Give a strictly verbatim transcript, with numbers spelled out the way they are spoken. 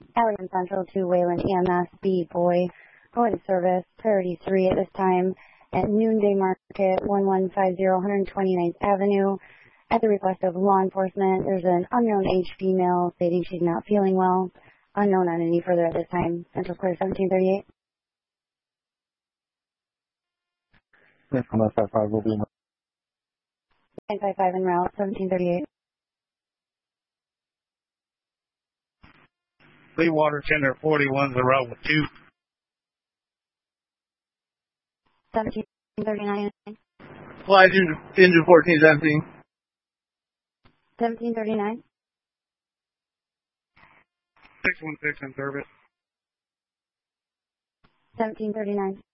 Allen Central to Wayland E M S B Boy. Go ahead to service priority three at this time at Noonday Market, one one five zero one twenty-ninth Avenue. At the request of law enforcement, there's an unknown age female stating she's not feeling well. Unknown on any further at this time. Central Clear seventeen thirty-eight. nine five five will be in nine five five en route, seventeen thirty-eight. Clearwater Tender forty-one's en route with two. seventeen thirty-nine. Fly engine, engine fourteen is empty. seventeen thirty-nine. six one six in service. seventeen thirty-nine.